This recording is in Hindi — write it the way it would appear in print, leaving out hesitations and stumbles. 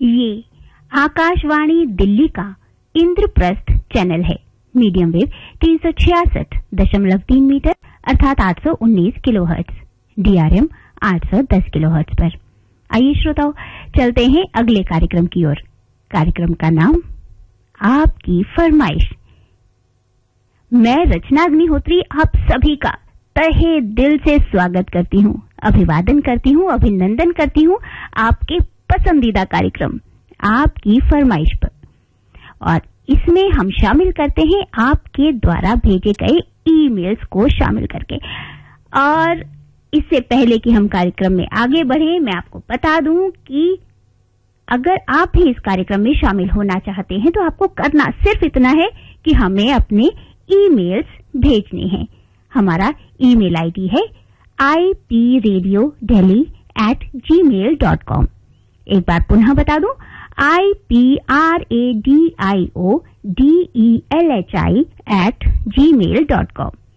ये आकाशवाणी दिल्ली का इंद्रप्रस्थ चैनल है। मीडियम वेव 366.3 मीटर अर्थात 819 किलोहर्ट्ज, DRM 810 किलोहर्ट्ज पर। आइए श्रोताओं, चलते हैं अगले कार्यक्रम की ओर। कार्यक्रम का नाम आपकी फरमाइश। मैं रचना अग्निहोत्री आप सभी का तहे दिल से स्वागत करती हूँ, अभिवादन करती हूँ, अभिनंदन करती हूँ आपके पसंदीदा कार्यक्रम आपकी फरमाइश पर। और इसमें हम शामिल करते हैं आपके द्वारा भेजे गए ईमेल्स को शामिल करके। और इससे पहले कि हम कार्यक्रम में आगे बढ़े, मैं आपको बता दूं कि अगर आप भी इस कार्यक्रम में शामिल होना चाहते हैं तो आपको करना सिर्फ इतना है कि हमें अपने ईमेल्स भेजने हैं। हमारा ईमेल आईडी है ipradiodeli@gmail.com। एक बार पुनः बता दूं, ipradiodeli@gmail.com।